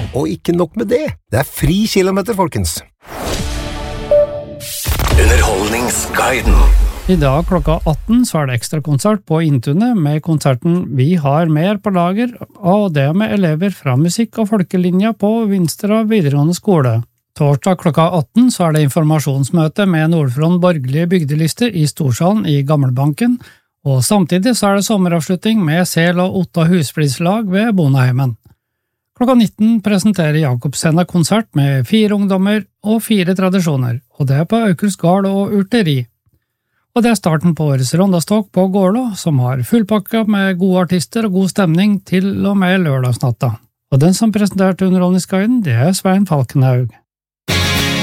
Og ikke nok med det, det fri kilometer, folkens. Underholdningsguiden. I dag klokka 18 så det ekstra konsert på Intunet med konserten Vi har mer på lager, og det med elever fra musikk- og folkelinja på Vinstra videregående skole. Torsdag klokka 18 så det informasjonsmøte med Nordfront borgerlige bygdeliste i Storsalen i Gammelbanken, og samtidig så det sommeravslutning med Sel og Otta husflidslag ved Boneheimen. Klokka 19 presenterer Jakobscena konsert med 4 ungdommer og 4 tradisjoner, og det på Aukrust Gard og Urteri. Og det starten på årets Rondastokk på Gårlå, som har fullpakka med gode artister og god stemning til og med lørdagsnatta. Og den som presenterte Underholdningsguiden, det Svein Falkenhaug.